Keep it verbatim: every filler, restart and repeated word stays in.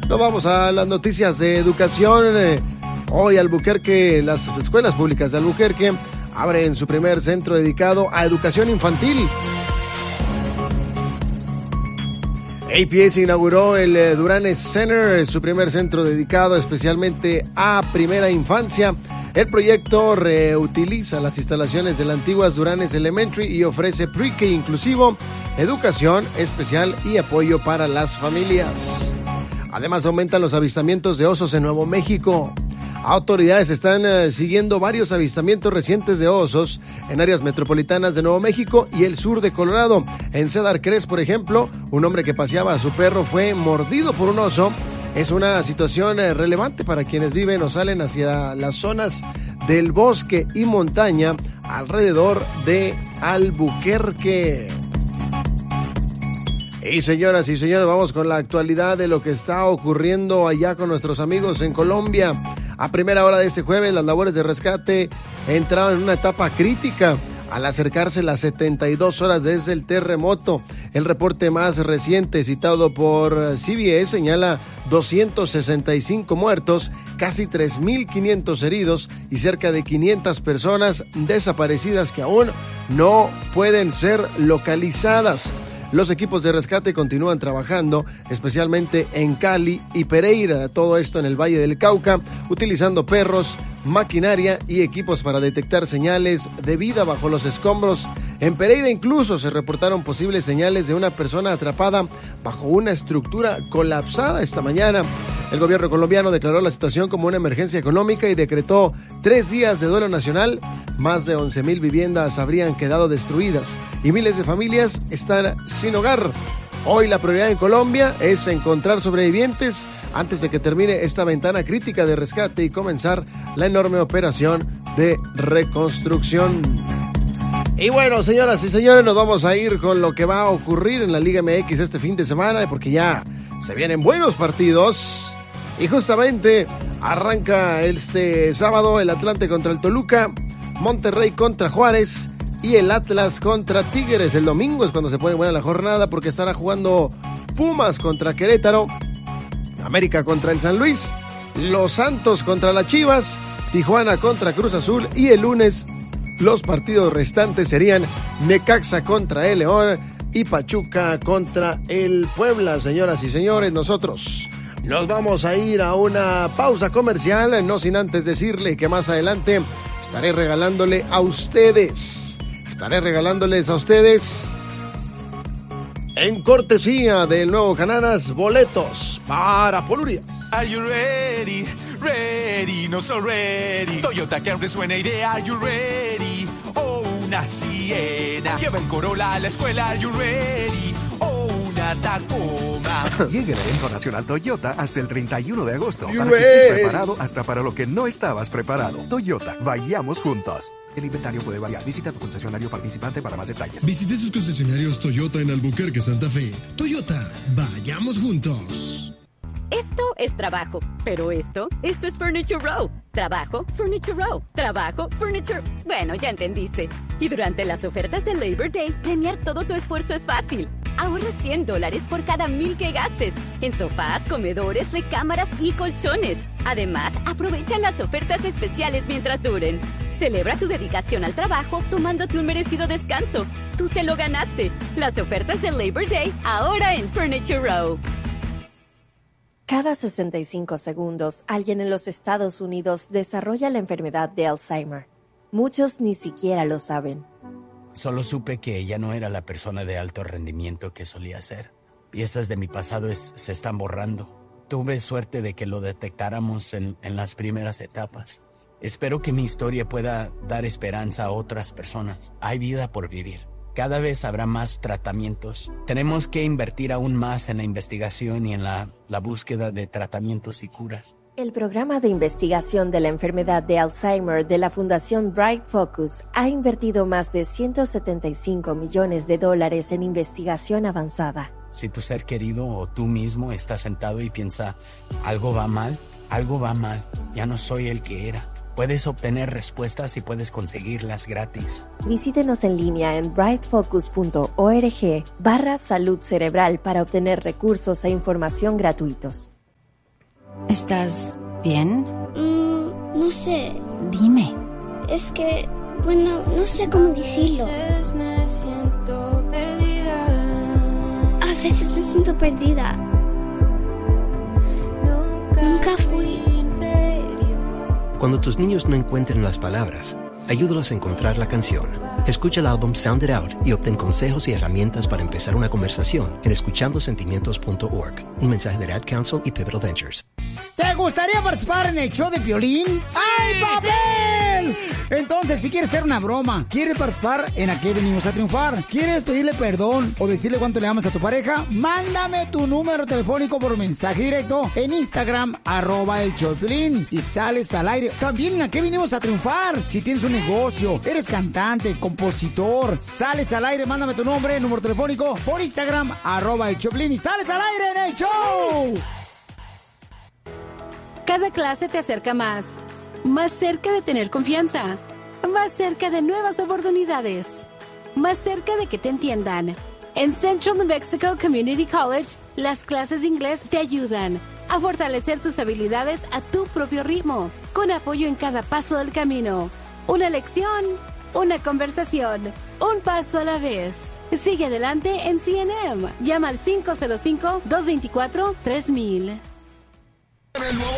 Nos vamos a las noticias de educación. Hoy Albuquerque, las escuelas públicas de Albuquerque abren su primer centro dedicado a educación infantil. A P S inauguró el Duranes Center, su primer centro dedicado especialmente a primera infancia. El proyecto reutiliza las instalaciones de las antiguas Duranes Elementary y ofrece pre-K inclusivo, educación especial y apoyo para las familias. Además, aumentan los avistamientos de osos en Nuevo México. Autoridades están uh, siguiendo varios avistamientos recientes de osos en áreas metropolitanas de Nuevo México y el sur de Colorado. En Cedar Crest, por ejemplo, un hombre que paseaba a su perro fue mordido por un oso. Es una situación uh, relevante para quienes viven o salen hacia las zonas del bosque y montaña alrededor de Albuquerque. Y señoras y señores, vamos con la actualidad de lo que está ocurriendo allá con nuestros amigos en Colombia. A primera hora de este jueves, las labores de rescate entraron en una etapa crítica al acercarse las setenta y dos horas desde el terremoto. El reporte más reciente citado por C B S señala doscientos sesenta y cinco muertos, casi tres mil quinientos heridos y cerca de quinientas personas desaparecidas que aún no pueden ser localizadas. Los equipos de rescate continúan trabajando, especialmente en Cali y Pereira, todo esto en el Valle del Cauca, utilizando perros, maquinaria y equipos para detectar señales de vida bajo los escombros. En Pereira incluso se reportaron posibles señales de una persona atrapada bajo una estructura colapsada esta mañana. El gobierno colombiano declaró la situación como una emergencia económica y decretó tres días de duelo nacional. Más de once mil viviendas habrían quedado destruidas y miles de familias están sin hogar. Hoy la prioridad en Colombia es encontrar sobrevivientes antes de que termine esta ventana crítica de rescate y comenzar la enorme operación de reconstrucción. Y bueno, señoras y señores, nos vamos a ir con lo que va a ocurrir en la Liga M X este fin de semana, porque ya se vienen buenos partidos. Y justamente arranca este sábado el Atlante contra el Toluca, Monterrey contra Juárez y el Atlas contra Tigres. El domingo es cuando se pone buena la jornada porque estará jugando Pumas contra Querétaro, América contra el San Luis, Los Santos contra las Chivas, Tijuana contra Cruz Azul y el lunes los partidos restantes serían Necaxa contra el León y Pachuca contra el Puebla. Señoras y señores, nosotros nos vamos a ir a una pausa comercial, no sin antes decirle que más adelante estaré regalándole a ustedes, estaré regalándoles a ustedes en cortesía del nuevo Cananas boletos para Polurias. Are you ready? Ready, not so ready. Toyota Camry suena idea. Are you ready? Oh, una Siena. Lleva el Corolla a la escuela. Are you ready? Oh, una Tacoma. Llega el evento nacional Toyota hasta el treinta y uno de agosto. You Para que ready? estés preparado hasta para lo que no estabas preparado. Toyota, vayamos juntos. El inventario puede variar. Visita tu concesionario participante para más detalles. Visite sus concesionarios Toyota en Albuquerque, Santa Fe. Toyota, vayamos juntos. Esto es trabajo, pero esto, esto es Furniture Row. Trabajo, Furniture Row. Trabajo, Furniture... Bueno, ya entendiste. Y durante las ofertas de Labor Day, premiar todo tu esfuerzo es fácil. Ahorra cien dólares por cada mil que gastes en sofás, comedores, recámaras y colchones. Además, aprovecha las ofertas especiales mientras duren. Celebra tu dedicación al trabajo tomándote un merecido descanso. Tú te lo ganaste. Las ofertas de Labor Day ahora en Furniture Row. Cada sesenta y cinco segundos, alguien en los Estados Unidos desarrolla la enfermedad de Alzheimer. Muchos ni siquiera lo saben. Solo supe que ella no era la persona de alto rendimiento que solía ser. Piezas de mi pasado es, se están borrando. Tuve suerte de que lo detectáramos en, en las primeras etapas. Espero que mi historia pueda dar esperanza a otras personas. Hay vida por vivir. Cada vez habrá más tratamientos. Tenemos que invertir aún más en la investigación y en la, la búsqueda de tratamientos y curas. El programa de investigación de la enfermedad de Alzheimer de la Fundación Bright Focus ha invertido más de ciento setenta y cinco millones de dólares en investigación avanzada. Si tu ser querido o tú mismo estás sentado y piensa, algo va mal, algo va mal, ya no soy el que era. Puedes obtener respuestas y puedes conseguirlas gratis. Visítenos en línea en brightfocus punto org barra salud cerebral para obtener recursos e información gratuitos. ¿Estás bien? Mm, no sé. Dime. Es que, bueno, no sé cómo decirlo. Me siento perdida. A veces me siento perdida. Nunca, Nunca fui. Cuando tus niños no encuentren las palabras, ayúdalos a encontrar la canción. Escucha el álbum Sound It Out y obtén consejos y herramientas para empezar una conversación en escuchando sentimientos punto org. Un mensaje de Ad Council y Pivotal Ventures. ¿Te gustaría participar en el show de Piolín? Sí. ¡Ay, papel! Entonces, si quieres hacer una broma, quieres participar en ¿A qué venimos a triunfar? ¿Quieres pedirle perdón o decirle cuánto le amas a tu pareja? Mándame tu número telefónico por mensaje directo en Instagram, arroba el show de Piolín, y sales al aire. También en ¿A qué venimos a triunfar? Si tienes un negocio, eres cantante, compositor, sales al aire, mándame tu nombre, número telefónico por Instagram, arroba el show de Piolín, y sales al aire en el show. Cada clase te acerca más, más cerca de tener confianza, más cerca de nuevas oportunidades, más cerca de que te entiendan. En Central New Mexico Community College, las clases de inglés te ayudan a fortalecer tus habilidades a tu propio ritmo, con apoyo en cada paso del camino. Una lección, una conversación, un paso a la vez. Sigue adelante en C N M. Llama al cinco cero cinco, dos dos cuatro, tres mil.